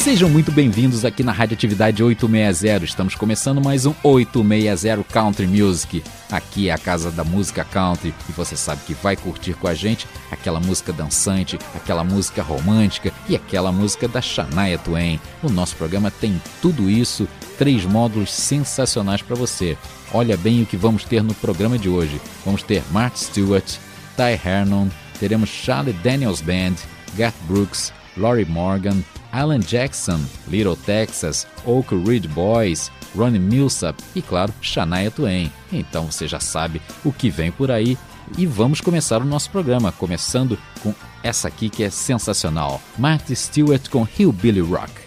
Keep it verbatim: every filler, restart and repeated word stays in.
Sejam muito bem-vindos aqui na Radioatividade oitocentos e sessenta. Estamos começando mais um oitocentos e sessenta Country Music. Aqui é a casa da música country e você sabe que vai curtir com a gente aquela música dançante, aquela música romântica e aquela música da Shania Twain. O nosso programa tem tudo isso, três módulos sensacionais para você. Olha bem o que vamos ter no programa de hoje. Vamos ter Martha Stewart, Ty Hernon, teremos Charlie Daniels Band, Garth Brooks, Lori Morgan, Alan Jackson, Little Texas, Oak Ridge Boys, Ronnie Milsap e, claro, Shania Twain. Então você já sabe o que vem por aí e vamos começar o nosso programa, começando com essa aqui que é sensacional, Martha Stewart com Hillbilly Rock.